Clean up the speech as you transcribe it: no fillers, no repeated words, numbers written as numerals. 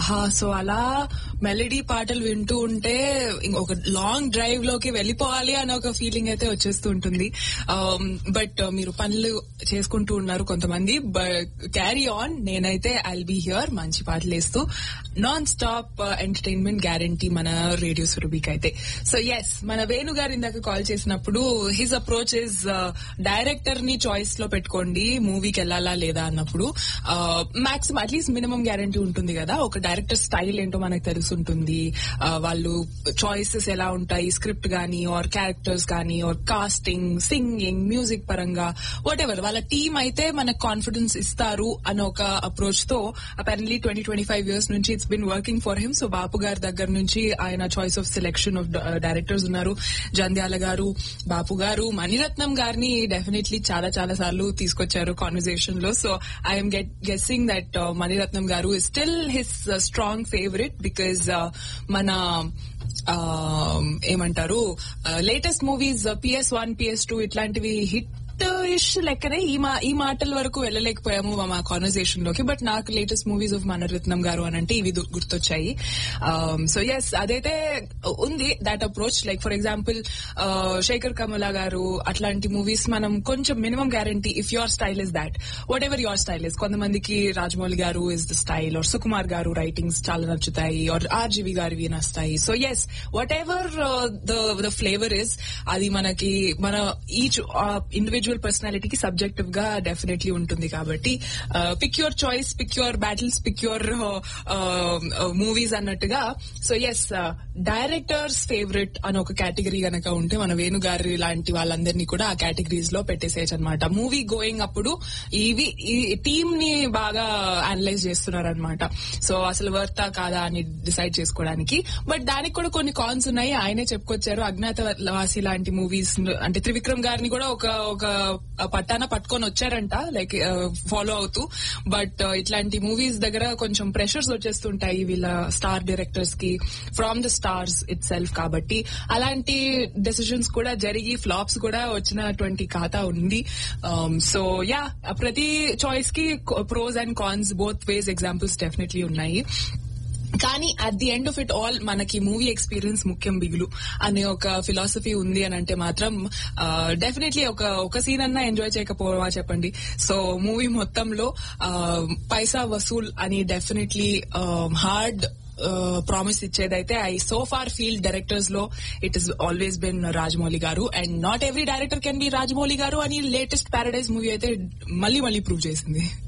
ఆహా. సో అలా మెలడీ పాటలు వింటూ ఉంటే ఒక లాంగ్ డ్రైవ్ లోకి వెళ్ళిపోవాలి అనే ఒక ఫీలింగ్ అయితే వచ్చేస్తూ ఉంటుంది. బట్ మీరు పనులు చేసుకుంటూ ఉన్నారు కొంతమంది, బట్ క్యారీ ఆన్. నేనైతే ఐల్ బీ హియర్ మంచి పాటలు వేస్తూ నాన్ స్టాప్ ఎంటర్టైన్మెంట్ గ్యారంటీ మన రేడియో సురభికి అయితే. సో ఎస్, మన వేణు గారు ఇందాక కాల్ చేసినప్పుడు హిజ్ అప్రోచ్ ఇస్ డైరెక్టర్ ని చాయిస్ లో పెట్టుకోండి మూవీకి వెళ్ళాలా లేదా అన్నప్పుడు. మాక్సిమం అట్లీస్ట్ మినిమం గ్యారంటీ ఉంటుంది కదా, ఒక డైరెక్టర్ స్టైల్ ఏంటో మనకు తెలుసుంటుంది, వాళ్ళు చాయిసెస్ ఎలా ఉంటాయి స్క్రిప్ట్ గానీ ఆర్ క్యారెక్టర్స్ గానీ ఆర్ కాస్టింగ్, సింగింగ్, మ్యూజిక్ పరంగా వాట్ ఎవర్ వాళ్ళ టీమ్ అయితే మనకు కాన్ఫిడెన్స్ ఇస్తారు అన్న ఒక అప్రోచ్ తో అపారెంట్లీ 20-25 years నుంచి it's been working for him. So బాపు గారి దగ్గర నుంచి ఆయన choice of selection of directors ఉన్నారు. జంధ్యాల గారు, బాపు గారు, మణిరత్నం గారిని డెఫినెట్లీ చాలా చాలా సార్లు తీసుకొచ్చారు కాన్వర్సేషన్ లో. So I'm guessing that Mani Ratnam గారు is still his strong favourite because మన ఏమంటారు లేటెస్ట్ మూవీస్ PS1, PS2 ఇట్లాంటివి హిట్ ఇష్ లెక్కనే ఈ మాటల వరకు వెళ్ళలేకపోయాము మా కాన్వర్సేషన్ లోకి. బట్ నాకు లేటెస్ట్ మూవీస్ ఆఫ్ మణిరత్నం గారు అని అంటే ఇవి గుర్తొచ్చాయి. సో ఎస్, అదైతే ఉంది that approach. Like for example Shekhar కమలా గారు అట్లాంటి మూవీస్ మనం కొంచెం minimum guarantee if your style is that, what ever your style is. కొంతమందికి రాజమౌళి గారు is the style, are Sukumar గారు రైటింగ్స్ చాలా నచ్చుతాయి, ఆర్ RGV గారివి నచ్చుతాయి. So yes, what ever the flavour is, అది మనకి మన ఈచ్ ఇండివిజువల్ పర్సనాలిటీకి సబ్జెక్టివ్ గా డెఫినెట్లీ ఉంటుంది. కాబట్టి pick your choice, pick your battles, pick your movies అన్నట్టుగా. సో ఎస్, డైరెక్టర్స్ ఫేవరెట్ అని ఒక కేటగిరీ గనక ఉంటే మన వేణుగారి లాంటి వాళ్ళందరినీ కూడా ఆ కేటగిరీస్ లో పెట్టేసేయచ్చు అనమాట. మూవీ గోయింగ్ అప్పుడు ఈ టీమ్ ని బాగా అనలైజ్ చేస్తున్నారు అనమాట. సో అసలు వర్తా కాదా అని డిసైడ్ చేసుకోవడానికి. బట్ దానికి కూడా కొన్ని కాన్స్ ఉన్నాయి, ఆయనే చెప్పుకొచ్చారు. అజ్ఞాతవాసి లాంటి మూవీస్ అంటే త్రివిక్రమ్ గారిని కూడా ఒక పట్టాన పట్టుకొని వచ్చారంట, లైక్ ఫాలో అవుతూ. బట్ ఇట్లాంటి మూవీస్ దగ్గర కొంచెం ప్రెషర్స్ వచ్చేస్తుంటాయి వీళ్ళ స్టార్ డైరెక్టర్స్ కి from the stars it self. కాబట్టి అలాంటి డెసిషన్స్ కూడా జరిగి ఫ్లాప్స్ కూడా వచ్చినటువంటి ఖాతా ఉంది. సో యా, ప్రతి చాయిస్ కి pros and cons both ways examples definitely ఉన్నాయి. కానీ at the end of it all మనకి మూవీ ఎక్స్పీరియన్స్ ముఖ్యం బిగులు అనే ఒక ఫిలాసఫీ ఉంది అని అంటే మాత్రం డెఫినెట్లీ ఒక సీన్ అన్నా ఎంజాయ్ చేయకపోవా చెప్పండి. సో మూవీ మొత్తంలో పైసా వసూల్ అని definitely hard promise ఇచ్చేదైతే I so far feel directors లో it is always been Rajamouli గారు. And not every director can be Rajamouli గారు అని లేటెస్ట్ పారడైజ్ మూవీ అయితే మళ్ళీ ప్రూవ్ చేసింది.